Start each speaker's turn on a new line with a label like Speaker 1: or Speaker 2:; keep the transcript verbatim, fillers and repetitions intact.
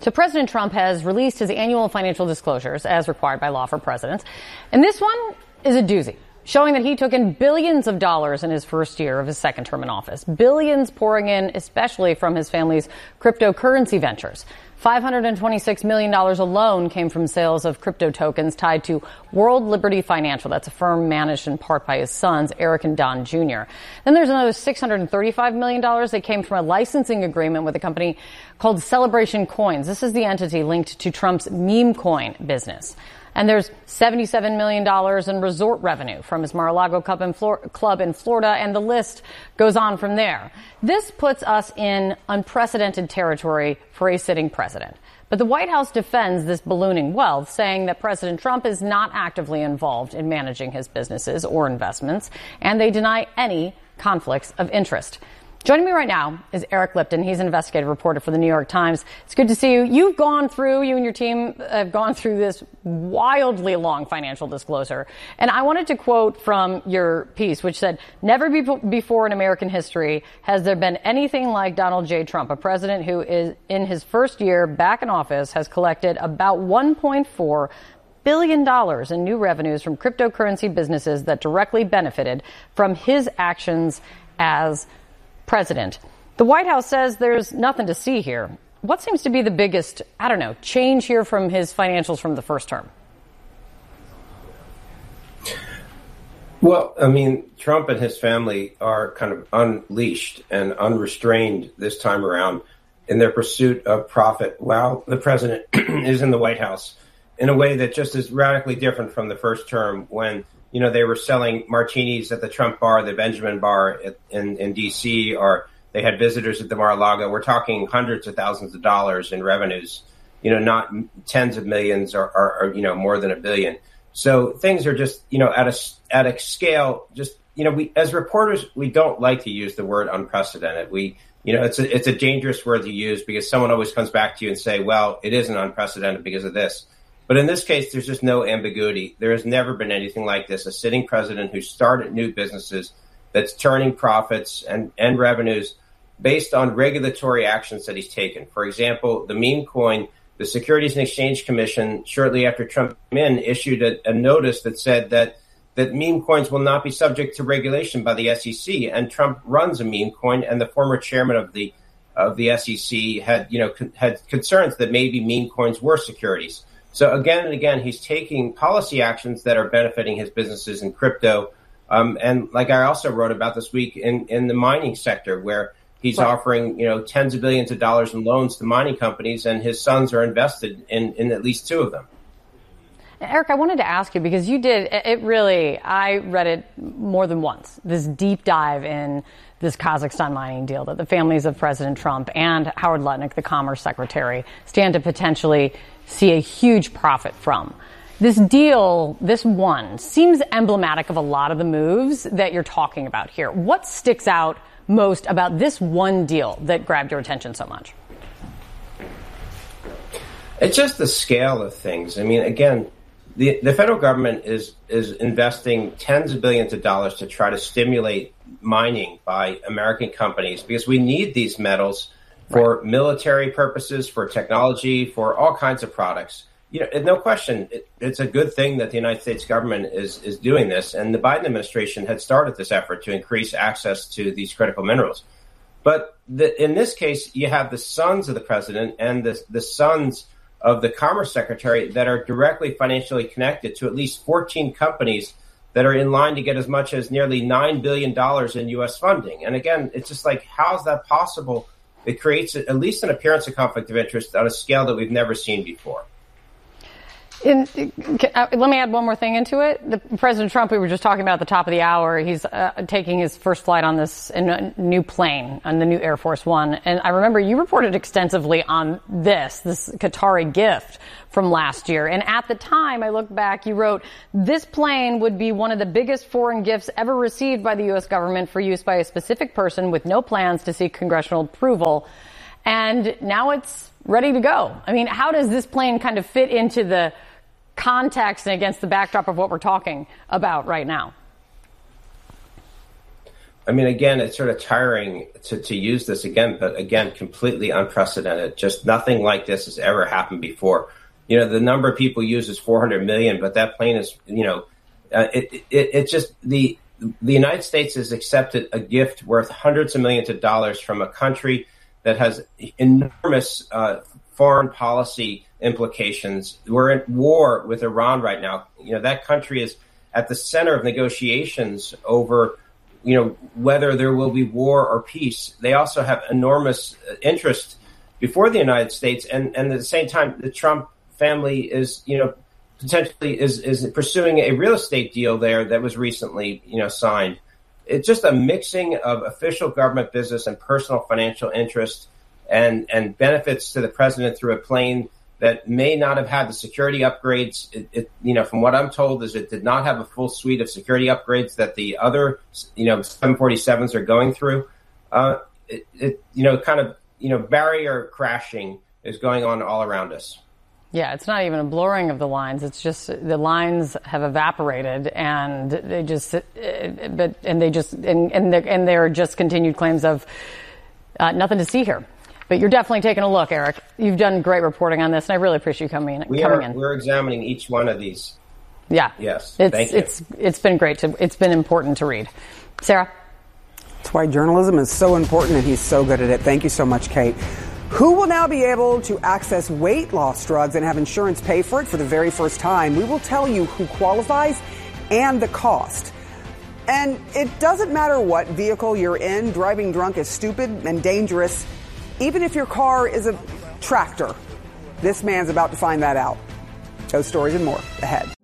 Speaker 1: So President Trump has released his annual financial disclosures as required by law for presidents. And this one is a doozy, showing that he took in billions of dollars in his first year of his second term in office. Billions pouring in, especially from his family's cryptocurrency ventures. five hundred twenty-six million dollars alone came from sales of crypto tokens tied to World Liberty Financial. That's a firm managed in part by his sons, Eric and Don Junior Then there's another six hundred thirty-five million dollars that came from a licensing agreement with a company called Celebration Coins. This is the entity linked to Trump's meme coin business. And there's seventy-seven million dollars in resort revenue from his Mar-a-Lago club in, Flor- club in Florida, and the list goes on from there. This puts us in unprecedented territory for a sitting president. But the White House defends this ballooning wealth, saying that President Trump is not actively involved in managing his businesses or investments, and they deny any conflicts of interest. Joining me right now is Eric Lipton. He's an investigative reporter for the New York Times. It's good to see you. You've gone through, you and your team have gone through this wildly long financial disclosure. And I wanted to quote from your piece, which said, never be- before in American history has there been anything like Donald J. Trump, a president who is in his first year back in office has collected about one point four billion dollars in new revenues from cryptocurrency businesses that directly benefited from his actions as president. The White House says there's nothing to see here. What seems to be the biggest, I don't know, change here from his financials from the first term?
Speaker 2: Well, I mean, Trump and his family are kind of unleashed and unrestrained this time around in their pursuit of profit while the president is in the White House in a way that just is radically different from the first term when you know, they were selling martinis at the Trump bar, the Benjamin bar in, in D C, or they had visitors at the Mar-a-Lago. We're talking hundreds of thousands of dollars in revenues, you know, not tens of millions or, or, or you know, more than a billion. So things are just, you know, at a, at a scale, just, you know, we as reporters, we don't like to use the word unprecedented. We, you know, it's a, it's a dangerous word to use because someone always comes back to you and say, well, it isn't unprecedented because of this. But in this case, there's just no ambiguity. There has never been anything like this. A sitting president who started new businesses that's turning profits and, and revenues based on regulatory actions that he's taken. For example, the meme coin, the Securities and Exchange Commission, shortly after Trump came in, issued a, a notice that said that, that meme coins will not be subject to regulation by the S E C. And Trump runs a meme coin, and the former chairman of the of the S E C had, you know, con- had concerns that maybe meme coins were securities. So again and again, he's taking policy actions that are benefiting his businesses in crypto. Um, and like I also wrote about this week in, in the mining sector, where he's right. offering, you know, tens of billions of dollars in loans to mining companies, and his sons are invested in, in at least two of them.
Speaker 1: Eric, I wanted to ask you, because you did, it really, I read it more than once, this deep dive in this Kazakhstan mining deal that the families of President Trump and Howard Lutnick, the Commerce Secretary, stand to potentially see a huge profit from. This deal, this one, seems emblematic of a lot of the moves that you're talking about here. What sticks out most about this one deal that grabbed your attention so much?
Speaker 2: It's just the scale of things. I mean, again, the, the federal government is is investing tens of billions of dollars to try to stimulate mining by American companies because we need these metals for right. military purposes, for technology, for all kinds of products. You know, no question, it, it's a good thing that the United States government is is doing this, and the Biden administration had started this effort to increase access to these critical minerals. But the, in this case, you have the sons of the president and the the sons of the Commerce Secretary that are directly financially connected to at least fourteen companies that are in line to get as much as nearly nine billion dollars in U S funding. And again, it's just like, how is that possible? It creates at least an appearance of conflict of interest on a scale that we've never seen before.
Speaker 1: In, uh, let me add one more thing into it. The, President Trump, we were just talking about at the top of the hour, he's uh, taking his first flight on this in a new plane, on the new Air Force One. And I remember you reported extensively on this, this Qatari gift from last year. And at the time, I look back, you wrote, this plane would be one of the biggest foreign gifts ever received by the U S government for use by a specific person with no plans to seek congressional approval. And now it's ready to go. I mean, how does this plane kind of fit into the context and against the backdrop of what we're talking about right now?
Speaker 2: I mean, again, it's sort of tiring to, to use this again, but again, completely unprecedented. Just nothing like this has ever happened before. You know, the number of people used is four hundred million, but that plane is, you know, uh, it, it, it just, the, the United States has accepted a gift worth hundreds of millions of dollars from a country that has enormous uh, foreign policy implications. We're at war with Iran right now. You know, that country is at the center of negotiations over, you know, whether there will be war or peace. They also have enormous interest before the United States. And, and at the same time, the Trump family is, you know, potentially is, is pursuing a real estate deal there that was recently, you know, signed. It's just a mixing of official government business and personal financial interest and, and benefits to the president through a plane that may not have had the security upgrades. It, it, you know, from what I'm told, is it did not have a full suite of security upgrades that the other, you know, seven forty-sevens are going through. Uh, it, it, you know, kind of, you know, barrier crashing is going on all around us.
Speaker 1: Yeah, it's not even a blurring of the lines. It's just the lines have evaporated, and they just, but and they just, and and there, and there are just continued claims of uh, nothing to see here. But you're definitely taking a look, Eric. You've done great reporting on this, and I really appreciate you coming,
Speaker 2: we
Speaker 1: coming
Speaker 2: are,
Speaker 1: in.
Speaker 2: We're examining each one of these.
Speaker 1: Yeah.
Speaker 2: Yes.
Speaker 1: It's,
Speaker 2: Thank you.
Speaker 1: It's it's been great to. It's been important to read. Sarah.
Speaker 3: That's why journalism is so important, and he's so good at it. Thank you so much, Kate. Who will now be able to access weight loss drugs and have insurance pay for it for the very first time? We will tell you who qualifies and the cost. And it doesn't matter what vehicle you're in, driving drunk is stupid and dangerous, even if your car is a tractor. This man's about to find that out. Those stories and more ahead.